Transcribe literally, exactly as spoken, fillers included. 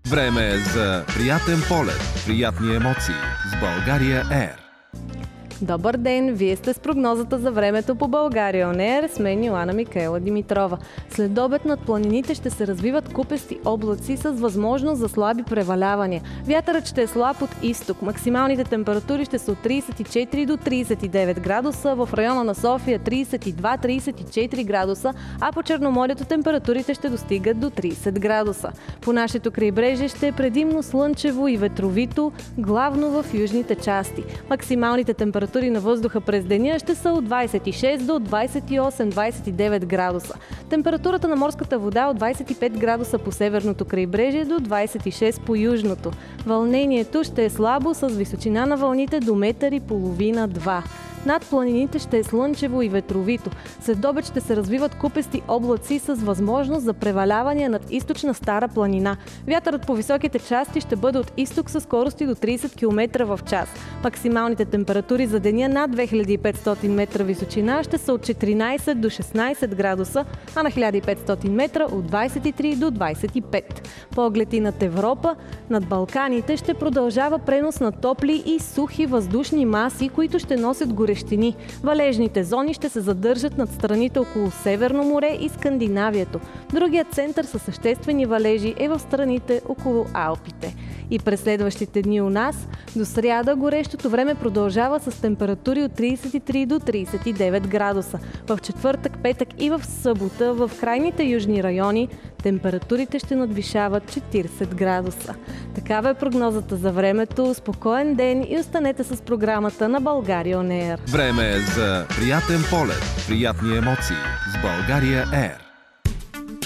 Време е за приятен полет, приятни емоции с България Ер. Добър ден! Вие сте с прогнозата за времето по България Он Ер. С мен Йоана Микаела Димитрова. След обед над планините ще се развиват купести облаци с възможност за слаби превалявания. Вятърът ще е слаб от изток. Максималните температури ще са от тридесет и четири до тридесет и девет градуса, в района на София тридесет и два до тридесет и четири градуса, а по Черноморието температурите ще достигат до тридесет градуса. По нашето крайбрежие ще е предимно слънчево и ветровито, главно в южните части. Максималните температури на въздуха през деня ще са от двадесет и шест до двадесет и осем до двадесет и девет градуса. Температурата на морската вода от двадесет и пет градуса по северното крайбрежие до двадесет и шест по южното. Вълнението ще е слабо с височина на вълните до метър и половина-два. Над планините ще е слънчево и ветровито. След обед ще се развиват купести облаци с възможност за превалявания над източна Стара планина. Вятърът по високите части ще бъде от изток със скорости до тридесет километра в час. Максималните температури за деня над две хиляди и петстотин метра височина ще са от четиринадесет до шестнадесет градуса, а на хиляда и петстотин метра от двадесет и три до двадесет и пет. Поглед и над Европа, над Балканите ще продължава пренос на топли и сухи въздушни маси, които ще носят горещини. Валежните зони ще се задържат над страните около Северно море и Скандинавието. Другият център със съществени валежи е в страните около Алпите. И през следващите дни у нас, до сряда, горещото време продължава с температури от тридесет и три до тридесет и девет градуса. В четвъртък, петък и в събота в крайните южни райони температурите ще надвишават четиридесет градуса. Такава е прогнозата за времето. Спокоен ден и останете с програмата на България Он Ер. Време е за приятен полет, приятни емоции с България Ер.